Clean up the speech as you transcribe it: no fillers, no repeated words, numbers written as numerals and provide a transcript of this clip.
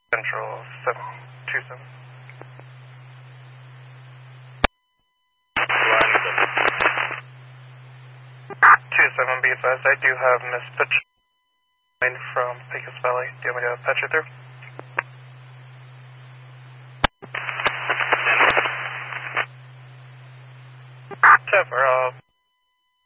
Central 727. Line 27, be advised, I do have Miss Pitch from Pecos Valley. Do you want me to patch it through? 10. 10,